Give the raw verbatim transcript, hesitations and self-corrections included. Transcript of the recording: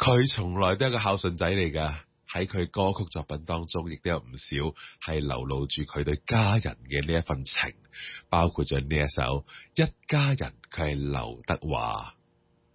佢從來都係個孝順仔嚟㗎。喺佢歌曲作品當中，亦都有唔少係流露住佢對家人嘅呢一份情，包括咗呢一首《一家人》，佢係劉德華。